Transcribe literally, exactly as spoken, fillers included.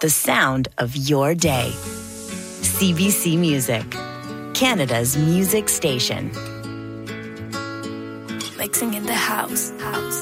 the sound of your day. C B C Music, Canada's music station. Mixing in the house, house.